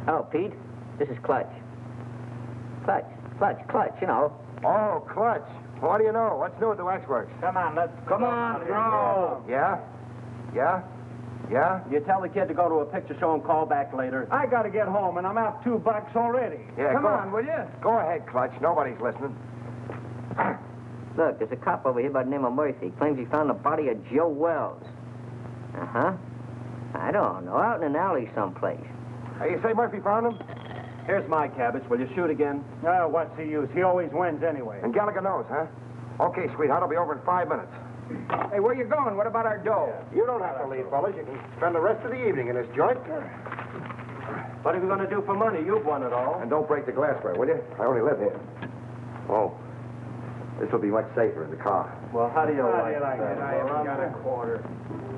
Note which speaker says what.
Speaker 1: Oh, Pete, this is Clutch. Clutch, you know.
Speaker 2: Oh, Clutch. What do you know? What's new at the Waxworks?
Speaker 3: Come on, let's...
Speaker 1: Come on, bro.
Speaker 2: Yeah? Yeah? Yeah?
Speaker 4: You tell the kid to go to a picture show and call back later.
Speaker 3: I gotta get home, and I'm out $2 already.
Speaker 2: Yeah,
Speaker 3: Come
Speaker 2: go
Speaker 3: on, will you?
Speaker 2: Go ahead, Clutch. Nobody's listening.
Speaker 1: Look, there's a cop over here by the name of Murphy. Claims he found the body of Joe Wells. Uh-huh. I don't know, out in an alley someplace.
Speaker 2: Hey, you say Murphy found him?
Speaker 4: Here's my cabbage. Will you shoot again?
Speaker 3: What's the use? He always wins anyway.
Speaker 2: And Gallagher knows, huh? Okay, sweetheart, I'll be over in 5 minutes.
Speaker 3: Hey, where you going? What about our dough?
Speaker 2: You don't have to leave, fellas. You can spend the rest of the evening in this joint.
Speaker 4: What are we going to do for money? You've won it all.
Speaker 2: And don't break the glassware, will you? I only live here. Oh. This will be much safer in the car.
Speaker 4: Well, how do you like
Speaker 3: it? I haven't got a quarter.